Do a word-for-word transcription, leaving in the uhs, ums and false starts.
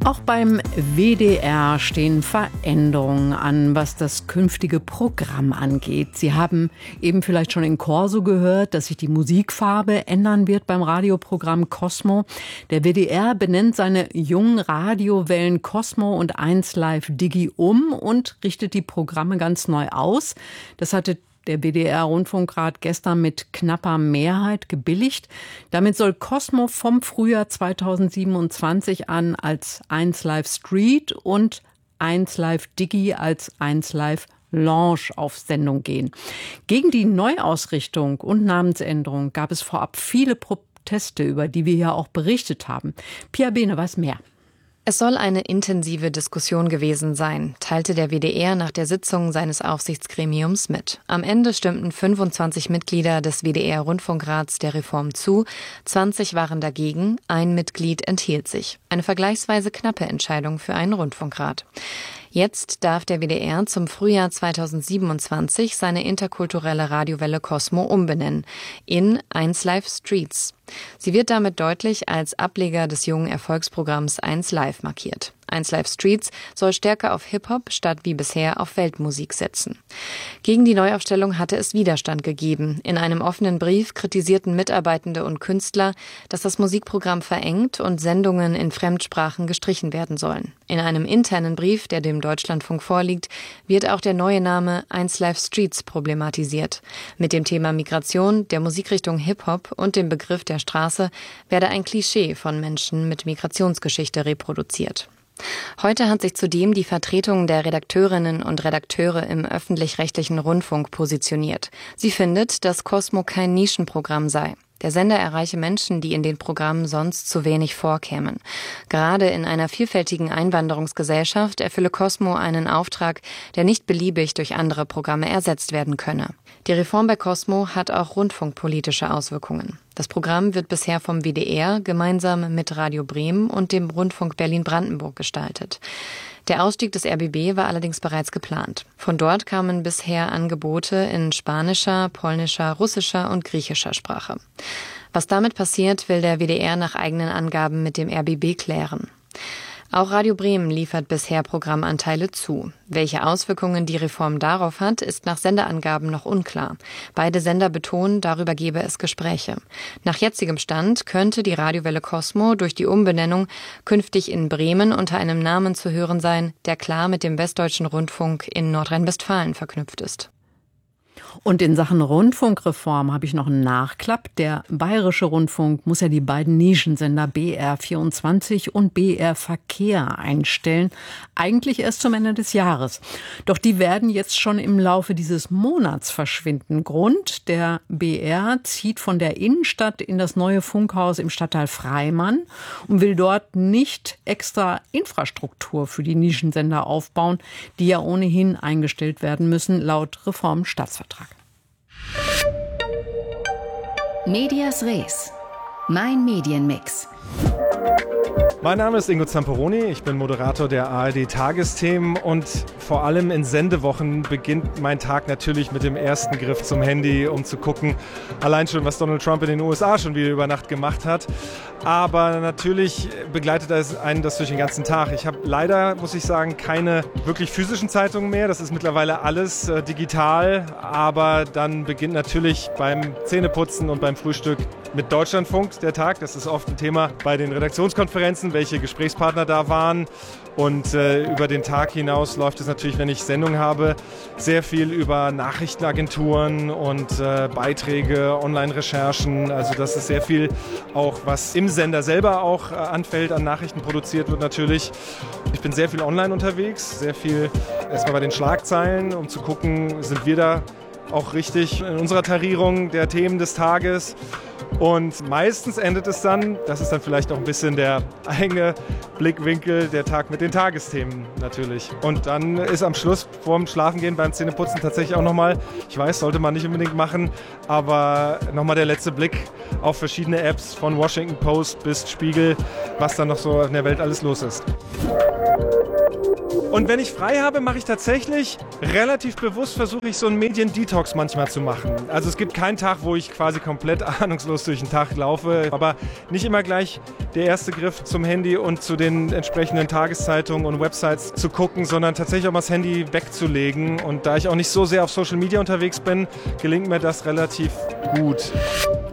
Auch beim W D R stehen Veränderungen an, was das künftige Programm angeht. Sie haben eben vielleicht schon in Corso gehört, dass sich die Musikfarbe ändern wird beim Radioprogramm Cosmo. Der W D R benennt seine jungen Radiowellen Cosmo und eins Live Digi um und richtet die Programme ganz neu aus. Das hatte der W D R-Rundfunkrat gestern mit knapper Mehrheit gebilligt. Damit soll Cosmo vom Frühjahr zweitausendsiebenundzwanzig an als eins Live Street und eins Live Digi als eins Live Lounge auf Sendung gehen. Gegen die Neuausrichtung und Namensänderung gab es vorab viele Proteste, über die wir ja auch berichtet haben. Pia Behne weiß mehr. Es soll eine intensive Diskussion gewesen sein, teilte der W D R nach der Sitzung seines Aufsichtsgremiums mit. Am Ende stimmten fünfundzwanzig Mitglieder des W D R-Rundfunkrats der Reform zu, zwanzig waren dagegen, ein Mitglied enthielt sich. Eine vergleichsweise knappe Entscheidung für einen Rundfunkrat. Jetzt darf der W D R zum Frühjahr zweitausendsiebenundzwanzig seine interkulturelle Radiowelle Cosmo umbenennen in eins Live Streets. Sie wird damit deutlich als Ableger des jungen Erfolgsprogramms eins Live markiert. eins Live Streets soll stärker auf Hip-Hop statt wie bisher auf Weltmusik setzen. Gegen die Neuaufstellung hatte es Widerstand gegeben. In einem offenen Brief kritisierten Mitarbeitende und Künstler, dass das Musikprogramm verengt und Sendungen in Fremdsprachen gestrichen werden sollen. In einem internen Brief, der dem Deutschlandfunk vorliegt, wird auch der neue Name eins Live Streets problematisiert. Mit dem Thema Migration, der Musikrichtung Hip-Hop und dem Begriff der Straße werde ein Klischee von Menschen mit Migrationsgeschichte reproduziert. Heute hat sich zudem die Vertretung der Redakteurinnen und Redakteure im öffentlich-rechtlichen Rundfunk positioniert. Sie findet, dass Cosmo kein Nischenprogramm sei. Der Sender erreiche Menschen, die in den Programmen sonst zu wenig vorkämen. Gerade in einer vielfältigen Einwanderungsgesellschaft erfülle Cosmo einen Auftrag, der nicht beliebig durch andere Programme ersetzt werden könne. Die Reform bei Cosmo hat auch rundfunkpolitische Auswirkungen. Das Programm wird bisher vom W D R gemeinsam mit Radio Bremen und dem Rundfunk Berlin-Brandenburg gestaltet. Der Ausstieg des R B B war allerdings bereits geplant. Von dort kamen bisher Angebote in spanischer, polnischer, russischer und griechischer Sprache. Was damit passiert, will der W D R nach eigenen Angaben mit dem R B B klären. Auch Radio Bremen liefert bisher Programmanteile zu. Welche Auswirkungen die Reform darauf hat, ist nach Senderangaben noch unklar. Beide Sender betonen, darüber gebe es Gespräche. Nach jetzigem Stand könnte die Radiowelle Cosmo durch die Umbenennung künftig in Bremen unter einem Namen zu hören sein, der klar mit dem Westdeutschen Rundfunk in Nordrhein-Westfalen verknüpft ist. Und in Sachen Rundfunkreform habe ich noch einen Nachklapp. Der Bayerische Rundfunk muss ja die beiden Nischensender B R vierundzwanzig und B R Verkehr einstellen. Eigentlich erst zum Ende des Jahres. Doch die werden jetzt schon im Laufe dieses Monats verschwinden. Grund: der B R zieht von der Innenstadt in das neue Funkhaus im Stadtteil Freimann und will dort nicht extra Infrastruktur für die Nischensender aufbauen, die ja ohnehin eingestellt werden müssen, laut Reformstaatsvertrag. Medias Res. Mein Medienmix. Mein Name ist Ingo Zamperoni, ich bin Moderator der A R D-Tagesthemen und vor allem in Sendewochen beginnt mein Tag natürlich mit dem ersten Griff zum Handy, um zu gucken, allein schon, was Donald Trump in den U S A schon wieder über Nacht gemacht hat. Aber natürlich begleitet einen das durch den ganzen Tag. Ich habe leider, muss ich sagen, keine wirklich physischen Zeitungen mehr. Das ist mittlerweile alles äh, digital. Aber dann beginnt natürlich beim Zähneputzen und beim Frühstück mit Deutschlandfunk der Tag. Das ist oft ein Thema bei den Redaktionskonferenzen, welche Gesprächspartner da waren. Und äh, über den Tag hinaus läuft es natürlich, wenn ich Sendung habe, sehr viel über Nachrichtenagenturen und äh, Beiträge, Online-Recherchen. Also das ist sehr viel auch, was im Sender selber auch äh, anfällt, an Nachrichten produziert wird natürlich. Ich bin sehr viel online unterwegs, sehr viel erstmal bei den Schlagzeilen, um zu gucken, sind wir da auch richtig in unserer Tarierung der Themen des Tages. Und meistens endet es dann, das ist dann vielleicht auch ein bisschen der enge Blickwinkel, der Tag mit den Tagesthemen natürlich. Und dann ist am Schluss vorm Schlafengehen beim Zähneputzen tatsächlich auch nochmal, ich weiß, sollte man nicht unbedingt machen, aber nochmal der letzte Blick auf verschiedene Apps von Washington Post bis Spiegel, was dann noch so in der Welt alles los ist. Und wenn ich frei habe, mache ich tatsächlich relativ bewusst, versuche ich so einen Medien-Detox manchmal zu machen. Also es gibt keinen Tag, wo ich quasi komplett ahnungslos durch den Tag laufe, aber nicht immer gleich der erste Griff zum Handy und zu den entsprechenden Tageszeitungen und Websites zu gucken, sondern tatsächlich auch mal das Handy wegzulegen. Und da ich auch nicht so sehr auf Social Media unterwegs bin, gelingt mir das relativ gut.